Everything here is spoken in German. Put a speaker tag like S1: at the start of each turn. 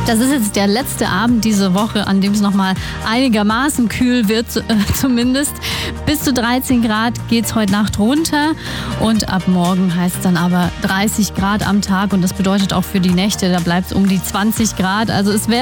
S1: Das ist jetzt der letzte Abend diese Woche, an dem es nochmal einigermaßen kühl wird, zumindest. Bis zu 13 Grad geht es heute Nacht runter und ab morgen heißt es dann aber 30 Grad am Tag und das bedeutet auch für die Nächte, da bleibt es um die 20 Grad. Also es wäre